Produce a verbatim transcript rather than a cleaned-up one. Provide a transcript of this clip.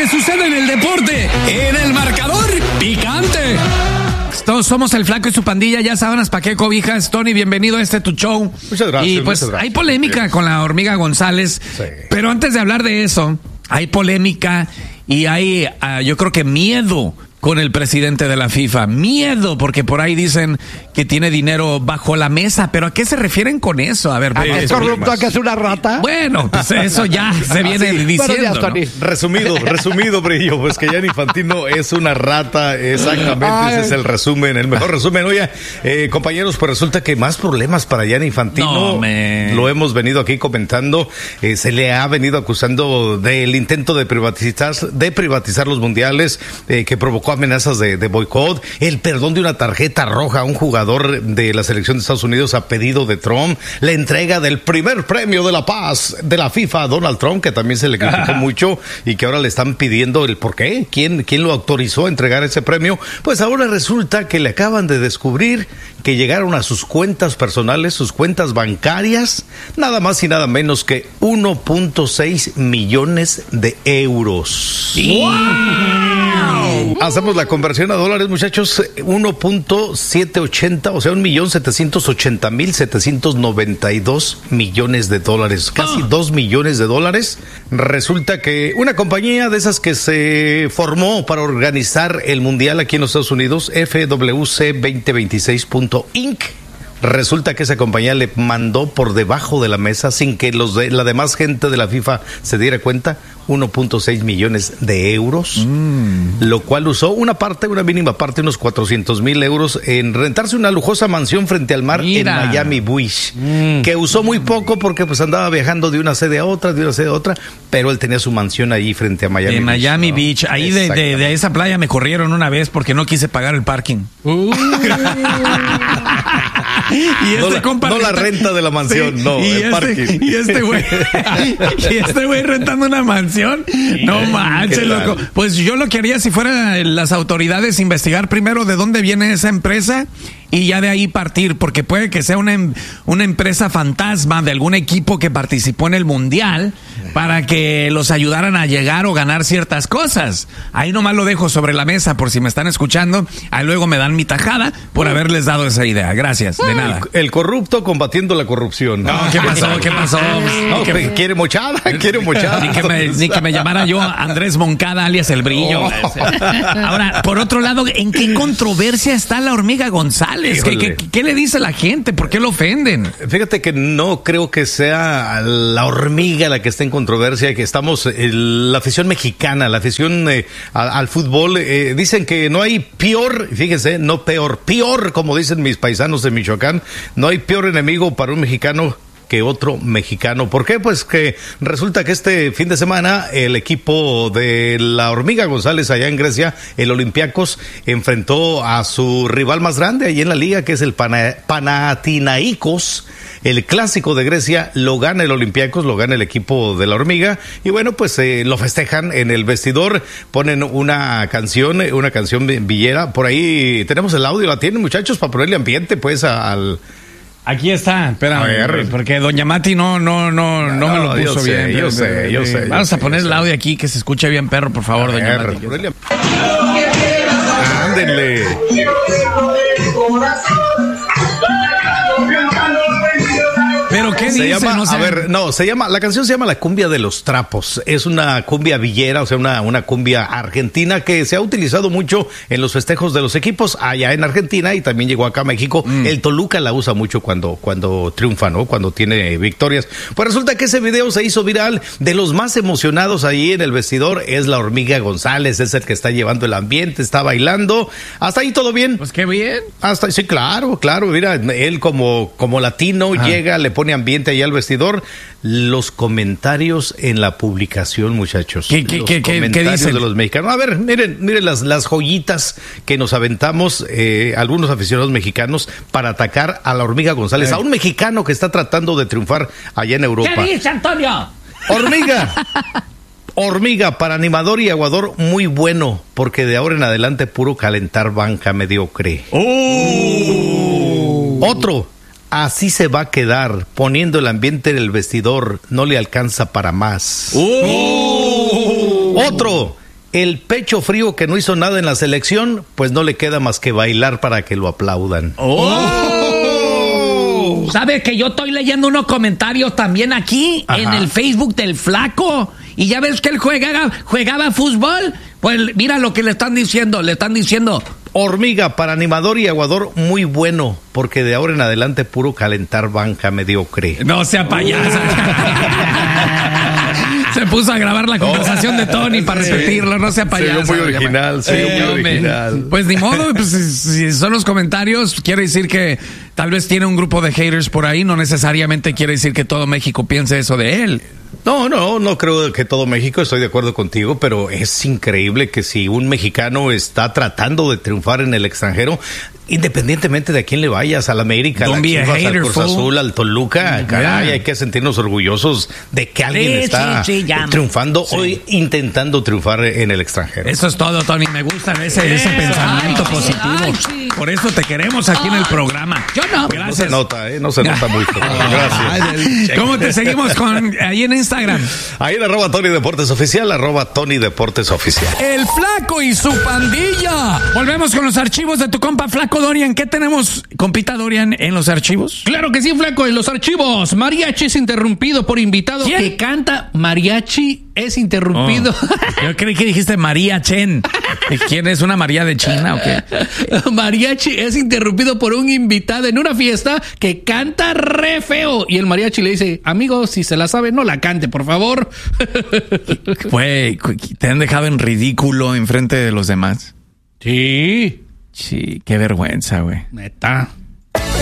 que sucede en el deporte, en el marcador picante. Todos somos el Flaco y su pandilla, ya sábanas pa' qué cobijas. Tony, bienvenido a este tu show. Muchas gracias. Y pues gracias. hay polémica con la Hormiga González, sí. Pero antes de hablar de eso, hay polémica y hay, uh, yo creo que miedo con el presidente de la FIFA. Miedo, porque por ahí dicen que tiene dinero bajo la mesa. ¿Pero a qué se refieren con eso? A ver, ¿a qué es corrupto, a qué es una rata? Bueno, pues eso ya se viene sí, diciendo, días, Tony. ¿no? Resumido, resumido, Brillo, pues que Gianni Infantino es una rata, exactamente. Ay. Ese es el resumen, el mejor resumen. Oye, eh, compañeros, pues resulta que más problemas para Gianni Infantino. No, lo hemos venido aquí comentando. Eh, se le ha venido acusando del intento de privatizar, de privatizar los mundiales, eh, que provocó amenazas de, de boicot, el perdón de una tarjeta roja a un jugador de la selección de Estados Unidos a pedido de Trump, la entrega del primer premio de la paz de la FIFA a Donald Trump, que también se le criticó mucho y que ahora le están pidiendo el por qué, quién, quién lo autorizó a entregar ese premio. Pues ahora resulta que le acaban de descubrir que llegaron a sus cuentas personales, sus cuentas bancarias, nada más y nada menos que uno punto seis millones de euros. ¡Wow! Hacemos la conversión a dólares, muchachos, uno punto setecientos ochenta, o sea, un millón setecientos ochenta mil setecientos noventa y dos millones de dólares, casi oh. dos millones de dólares. Resulta que una compañía de esas que se formó para organizar el mundial aquí en los Estados Unidos, F W C veinte veintiséis punto inc, resulta que esa compañía le mandó por debajo de la mesa, sin que los de, la demás gente de la FIFA se diera cuenta, uno punto seis millones de euros, mm. lo cual usó una parte, una mínima parte, unos cuatrocientos mil euros en rentarse una lujosa mansión frente al mar. Mira. En Miami Beach, mm. que usó muy poco porque pues andaba viajando de una sede a otra, de una sede a otra, pero él tenía su mansión ahí frente a Miami en Beach. Miami ¿no? Beach, ahí de, de, de esa playa me corrieron una vez porque no quise pagar el parking. Uh. Y este no, compa no renta, la renta de la mansión, sí, no, y el este, parking. Y este güey, y este güey rentando una mansión. No manches, loco. Pues yo lo que haría si fueran las autoridades, investigar primero de dónde viene esa empresa y ya de ahí partir, porque puede que sea una, una empresa fantasma de algún equipo que participó en el mundial para que los ayudaran a llegar o ganar ciertas cosas. Ahí nomás lo dejo sobre la mesa por si me están escuchando. Ahí luego me dan mi tajada por haberles dado esa idea. Gracias, de nada. El, el corrupto combatiendo la corrupción. No, ¿qué pasó? ¿Qué pasó? No, que, quiere mochada, quiere mochada. Ni que, me, ni que me llamara yo Andrés Moncada, alias El Brillo. Oh. Ahora, por otro lado, ¿en qué controversia está la Hormiga González? ¿Qué, qué, ¿Qué le dice la gente? ¿Por qué lo ofenden? Fíjate que no creo que sea la hormiga la que está en controversia, que estamos, el, la afición mexicana, la afición eh, al, al fútbol, eh, dicen que no hay peor, fíjense, no peor, peor, como dicen mis paisanos de Michoacán, no hay peor enemigo para un mexicano que otro mexicano. ¿Por qué? Pues que resulta que este fin de semana el equipo de la Hormiga González allá en Grecia, el Olympiacos, enfrentó a su rival más grande ahí en la liga, que es el Pana- Panathinaikos. El clásico de Grecia lo gana el Olympiacos, lo gana el equipo de la Hormiga, y bueno, pues eh, lo festejan en el vestidor, ponen una canción, una canción villera. Por ahí tenemos el audio, ¿la tienen, muchachos? Para ponerle ambiente pues al... Aquí está, espera, porque Doña Mati no, no, no, no, no me lo puso yo bien. Sé, yo sé, yo sé. Vamos yo a poner sé, el audio aquí que se escuche bien, perro, por favor, a Doña ver, Mati. Ándenle. ¿Pero qué se dice? Llama, no sé. A ver, no, se llama, la canción se llama La Cumbia de los Trapos. Es una cumbia villera, o sea, una, una cumbia argentina que se ha utilizado mucho en los festejos de los equipos allá en Argentina y también llegó acá a México. Mm. El Toluca la usa mucho cuando, cuando triunfa, ¿no? Cuando tiene victorias. Pues resulta que ese video se hizo viral. De los más emocionados ahí en el vestidor es la Hormiga González, es el que está llevando el ambiente, está bailando. Hasta ahí todo bien. Pues qué bien. Hasta sí, claro, claro. Mira, él como, como latino Ajá. llega, le pone ambiente ahí al vestidor. Los comentarios en la publicación, muchachos. ¿Qué, qué, los qué, comentarios qué dicen? de los mexicanos. A ver, miren, miren las, las joyitas que nos aventamos eh, algunos aficionados mexicanos para atacar a la Hormiga González, Ay. a un mexicano que está tratando de triunfar allá en Europa. ¿Qué dice, Antonio? Hormiga. Hormiga, para animador y aguador, muy bueno, porque de ahora en adelante puro calentar banca mediocre. Oh. Otro. Así se va a quedar, poniendo el ambiente en el vestidor, no le alcanza para más. Oh. Otro, el pecho frío que no hizo nada en la selección, pues no le queda más que bailar para que lo aplaudan. ¡Oh! ¿Sabes que yo estoy leyendo unos comentarios también aquí? Ajá. En el Facebook del Flaco? Y ya ves que él juegaba, jugaba fútbol. Pues mira lo que le están diciendo. Le están diciendo: hormiga, para animador y aguador, muy bueno, porque de ahora en adelante puro calentar banca mediocre. No sea payaso. Se puso a grabar la conversación de Tony para sí. repetirlo, no sea payaso. Se muy original, sí, eh, muy original. Pues ni modo, pues, si son los comentarios, quiere decir que tal vez tiene un grupo de haters por ahí, no necesariamente quiere decir que todo México piense eso de él. No, no, no creo que todo México, estoy de acuerdo contigo, pero es increíble que si un mexicano está tratando de triunfar en el extranjero, independientemente de a quién le vayas, al América, al Chivas, al Cruz Azul, al Toluca, mm, caray, yeah. hay que sentirnos orgullosos de que alguien sí, está sí, sí, triunfando sí. o intentando triunfar en el extranjero. Eso es todo, Tony, me gusta ese, ese pensamiento ay, positivo. Ay, sí. Por eso te queremos aquí ay. en el programa. Yo no. Gracias. No se nota, ¿eh? No se nota mucho. Gracias. ¿Cómo te seguimos con ahí en Instagram? Ahí en arroba Tony Deportes Oficial, arroba Tony Deportes Oficial. El Flaco y su pandilla. Volvemos con los archivos de tu compa Flaco Dorian. ¿Qué tenemos, compita Dorian, en los archivos? Claro que sí, Flaco, en los archivos. Mariachi es interrumpido por invitado ¿Quién? que canta. Mariachi es interrumpido. Oh, yo creí que dijiste María Chen. ¿Quién es, una María de China o qué? Mariachi es interrumpido por un invitado en una fiesta que canta re feo. Y el mariachi le dice: amigo, si se la sabe, no la cante, por favor. Güey, ¿te han dejado en ridículo enfrente de los demás? Sí. Sí, qué vergüenza, güey. Neta.